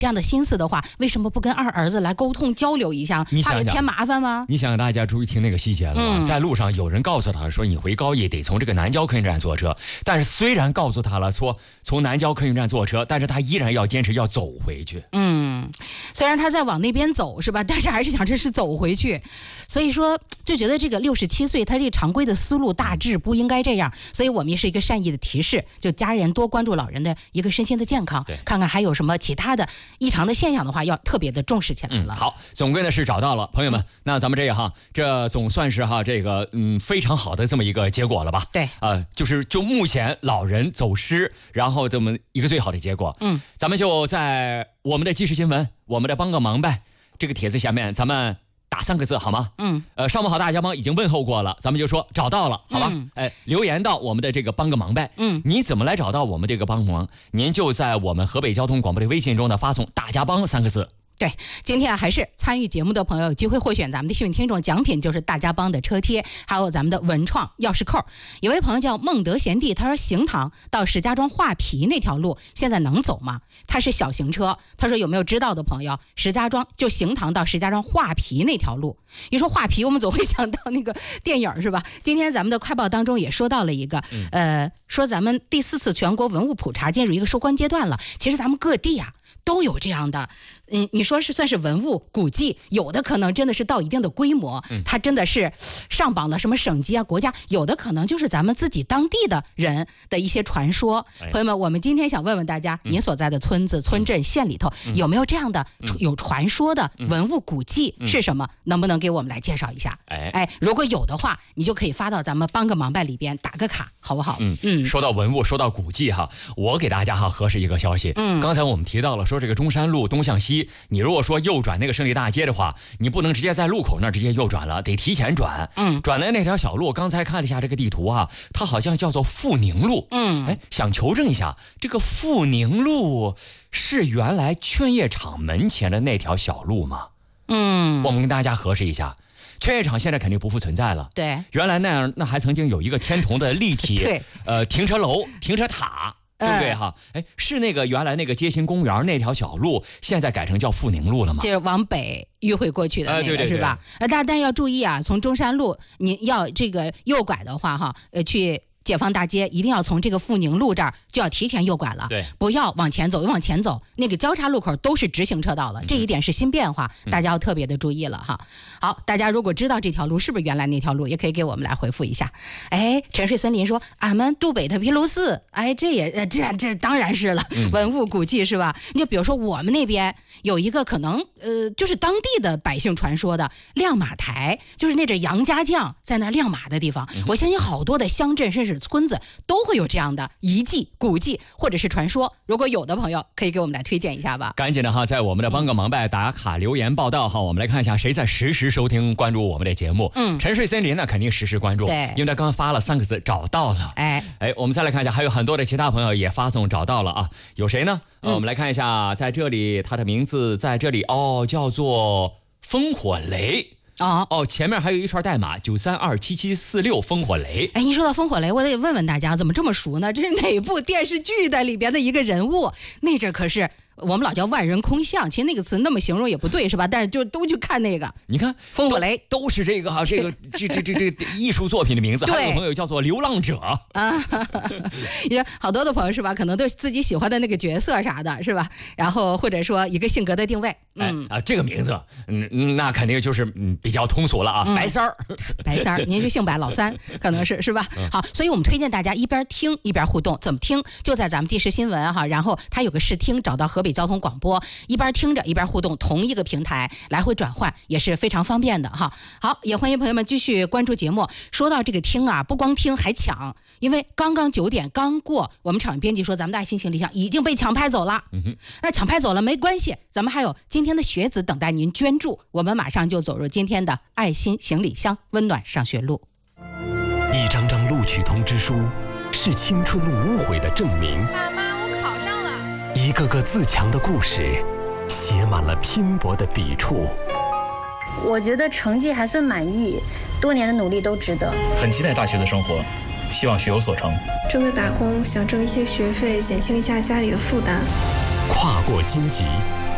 这样的心思的话，为什么不跟二儿子来沟通交流一下？怕给添麻烦吗？ 你想想，大家注意听那个细节了吗？在路上有人告诉他说，你回高邑得从这个南郊客运站坐车，但是虽然告诉他了说从南郊客运站坐车，但是他依然要坚持要走回去。 虽然他在往那边走是吧，但是还是想这是走回去，所以说就觉得这个67岁他这个常规的思路大致不应该这样，所以我们也是一个善意的提示，就家人多关注老人的一个身心的健康，看看还有什么其他的异常的现象的话，要特别的重视起来了。 好，总归呢是找到了，朋友们，那咱们这总算是这个非常好的这么一个结果了吧？ 对， 就目前老人走失，然后这么一个最好的结果。咱们就在我们的即时新闻，我们的帮个忙呗这个帖子下面，咱们打3个字好吗？上午好大家帮已经问候过了，咱们就说找到了，好吧？留言到我们的这个帮个忙呗。你怎么来找到我们这个帮忙？您就在我们河北交通广播的微信中呢发送大家帮3个字。 对，今天还是参与节目的朋友有机会获选咱们的幸运听众，奖品就是大家帮的车贴，还有咱们的文创钥匙扣。有位朋友叫孟德贤弟，他说邢塘到石家庄画皮那条路现在能走吗？他是小型车，他说有没有知道的朋友，石家庄就邢塘到石家庄画皮那条路。一说画皮，我们总会想到那个电影是吧？今天咱们的快报当中也说到了一个，说咱们第4次全国文物普查进入一个收官阶段了。其实咱们各地都有这样的，你说是算是文物古迹，有的可能真的是到一定的规模，它真的是上榜了什么省级国家，有的可能就是咱们自己当地的人的一些传说。朋友们，我们今天想问问大家，您所在的村子、村镇、县里头有没有这样的有传说的文物古迹是什么？能不能给我们来介绍一下？如果有的话，你就可以发到咱们帮个忙呗里边打个卡，好不好？ 说到文物，说到古迹我给大家核实一个消息。刚才我们提到了说这个中山路东向西，你如果说右转那个胜利大街的话，你不能直接在路口那儿直接右转了，得提前转。转的那条小路，刚才看了一下这个地图它好像叫做富宁路。想求证一下，这个富宁路是原来劝业场门前的那条小路吗？我们跟大家核实一下。劝业场现在肯定不复存在了。 对， 原来那还曾经有一个天同的立体停车楼、停车塔。对不对是那个原来那个街心公园那条小路，现在改成叫富宁路了吗？ 就是往北迂回过去的那个， 对是吧？但要注意从中山路你要这个右拐的话去解放大街，一定要从这个富宁路这儿就要提前右拐了， 对， 不要往前走，往前走那个交叉路口都是直行车道了，这一点是新变化，大家要特别的注意了好，大家如果知道这条路是不是原来那条路，也可以给我们来回复一下。沉睡森林说俺们杜北的毗卢寺，这也这当然是了，文物古迹是吧？你就比如说我们那边有一个可能就是当地的百姓传说的亮马台，就是那阵杨家将在那亮马的地方，我相信好多的乡镇甚至村子都会有这样的遗迹、古迹或者是传说，如果有的朋友可以给我们来推荐一下吧。 赶紧的在我们的帮个忙呗打卡留言报道我们来看一下谁在实时收听关注我们的节目。沉睡森林呢肯定实时关注， 对， 因为他刚刚发了3个字找到了。我们再来看一下，还有很多的其他朋友也发送找到了有谁呢？我们来看一下，在这里他的名字在这里叫做烽火雷。前面还有一串代码9327746烽火雷。 一说到烽火雷，我得问问大家怎么这么熟呢？这是哪部电视剧的里边的一个人物？那阵可是我们老叫万人空巷，其实那个词那么形容也不对是吧？但是就都去看那个， 你看烽火雷都是这个这艺术作品的名字。还有朋友叫做流浪者好多的朋友是吧？可能都自己喜欢的那个角色啥的是吧？然后或者说一个性格的定位。 这个名字那肯定就是比较通俗了白三儿， 白三儿，您就姓白，老三可能是吧？好，所以我们推荐大家一边听一边互动，怎么听？就在咱们即时新闻然后它有个试听，找到河北交通广播，一边听着一边互动，同一个平台来回转换也是非常方便的好，也欢迎朋友们继续关注节目。说到这个听不光听还抢，因为刚刚9点刚过，我们场编辑说咱们的爱心行李箱已经被抢拍走了。那抢拍走了没关系，咱们还有今天的学子等待您捐助，我们马上就走入今天的爱心行李箱温暖上学路。 一张张录取通知书是青春无悔的证明， 爸妈，我考上了。 一个个自强的故事写满了拼搏的笔触。 我觉得成绩还算满意，多年的努力都值得。 很期待大学的生活，希望学有所成。 正在打工，想挣一些学费，减轻一下家里的负担。 跨过荆棘，